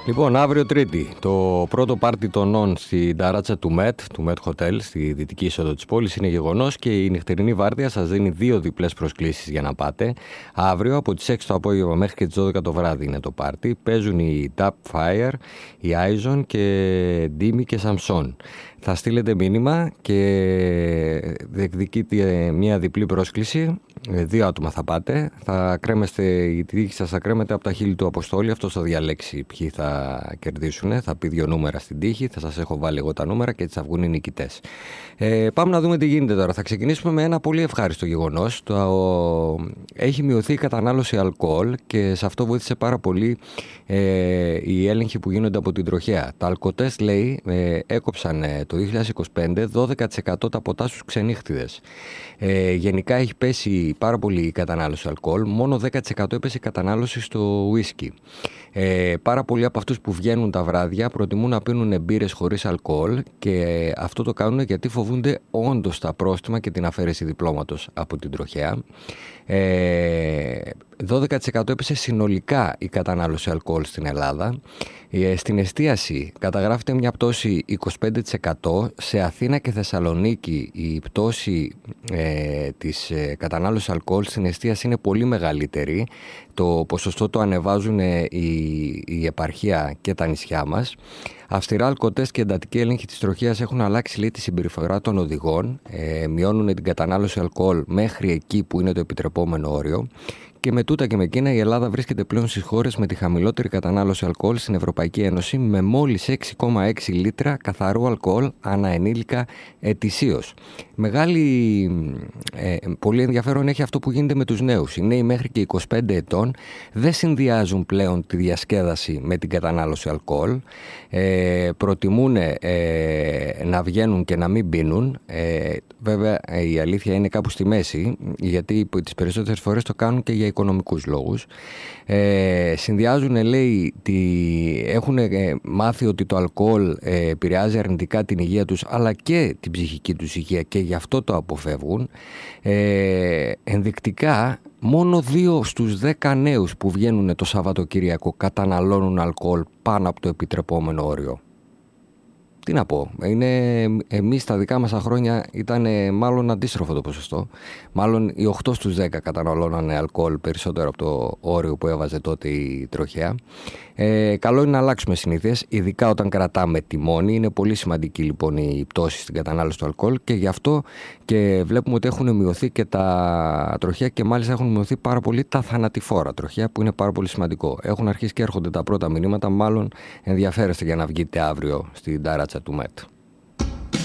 Λοιπόν, αύριο Τρίτη, το πρώτο πάρτι των νόν στην ταράτσα του Met Hotel, στη δυτική είσοδο της πόλης, είναι γεγονός και η νυχτερινή βάρδια σας δίνει 2 διπλές προσκλήσεις για να πάτε. Αύριο από τις 6 το απόγευμα μέχρι και τις 12 το βράδυ είναι το πάρτι. Παίζουν οι Tap Fire, οι Aizon και Dimi και Samson. Θα στείλετε μήνυμα και διεκδικείτε μια διπλή πρόσκληση. 2 άτομα θα πάτε. Θα κρέμεστε, η τύχη σας θα κρέμεται από τα χείλη του Αποστόλη. Αυτός θα διαλέξει ποιοι θα κερδίσουν. Θα πει 2 νούμερα στην τύχη. Θα σας έχω βάλει εγώ τα νούμερα και έτσι θα βγουν οι νικητές. Πάμε να δούμε τι γίνεται τώρα. Θα ξεκινήσουμε με ένα πολύ ευχάριστο γεγονός. Έχει μειωθεί η κατανάλωση αλκοόλ και σε αυτό βοήθησε πάρα πολύ οι έλεγχοι που γίνονται από την τροχέα. Τα αλκοτέστ, λέει, έκοψαν το 2025 12% τα ποτά στους ξενύχτιδες. Γενικά έχει πέσει πάρα πολύ η κατανάλωση αλκοόλ, μόνο 10% έπεσε η κατανάλωση στο ουίσκι. Πάρα πολλοί από αυτούς που βγαίνουν τα βράδια προτιμούν να πίνουν μπύρες χωρίς αλκοόλ και αυτό το κάνουν γιατί φοβούνται όντως τα πρόστιμα και την αφαίρεση διπλώματος από την τροχέα. 12% έπεσε συνολικά η κατανάλωση αλκοόλ στην Ελλάδα. Στην εστίαση καταγράφεται μια πτώση 25%. Σε Αθήνα και Θεσσαλονίκη η πτώση της κατανάλωσης αλκοόλ στην εστίαση είναι πολύ μεγαλύτερη. Το ποσοστό το ανεβάζουν η επαρχία και τα νησιά μας. Αυστηρά αλκοτέστ και εντατική έλεγχη της τροχέας έχουν αλλάξει, λέει, τη συμπεριφορά των οδηγών. Μειώνουν την κατανάλωση αλκοόλ μέχρι εκεί που είναι το επιτρεπόμενο όριο. Και με τούτα και με εκείνα η Ελλάδα βρίσκεται πλέον στις χώρες με τη χαμηλότερη κατανάλωση αλκοόλ στην Ευρωπαϊκή Ένωση, με μόλις 6,6 λίτρα καθαρού αλκοόλ ανά ενήλικα ετησίως. Πολύ ενδιαφέρον έχει αυτό που γίνεται με τους νέους. Οι νέοι μέχρι και 25 ετών δεν συνδυάζουν πλέον τη διασκέδαση με την κατανάλωση αλκοόλ. Προτιμούν να βγαίνουν και να μην πίνουν. Βέβαια η αλήθεια είναι κάπου στη μέση, γιατί τις περισσότερες φορές το κάνουν και για οικονομικούς λόγους. Συνδυάζουν, λέει, έχουν μάθει ότι το αλκοόλ επηρεάζει αρνητικά την υγεία τους αλλά και την ψυχική τους υγεία και γι' αυτό το αποφεύγουν. Ενδεικτικά, μόνο 2 στους 10 νέους που βγαίνουν το Σαββατοκύριακο καταναλώνουν αλκοόλ πάνω από το επιτρεπόμενο όριο. Τι να πω, εμείς στα δικά μας χρόνια ήταν μάλλον αντίστροφο το ποσοστό. Μάλλον οι 8 στους 10 καταναλώνανε αλκοόλ περισσότερο από το όριο που έβαζε τότε η τροχέα. Καλό είναι να αλλάξουμε συνήθειες, ειδικά όταν κρατάμε τιμόνι. Είναι πολύ σημαντική λοιπόν η πτώση στην κατανάλωση του αλκοόλ και γι' αυτό και βλέπουμε ότι έχουν μειωθεί και τα τροχέα και μάλιστα έχουν μειωθεί πάρα πολύ τα θανατηφόρα τροχέα, που είναι πάρα πολύ σημαντικό. Έχουν αρχίσει και έρχονται τα πρώτα μηνύματα, μάλλον ενδιαφέρεστε για να βγείτε αύριο στην ταράτσα του Met.